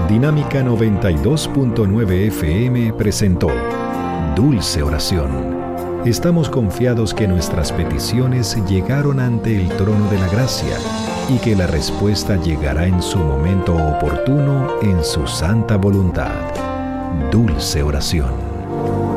Dinámica 92.9 FM presentó Dulce Oración. Estamos confiados que nuestras peticiones llegaron ante el trono de la gracia y que la respuesta llegará en su momento oportuno en su santa voluntad. Dulce Oración.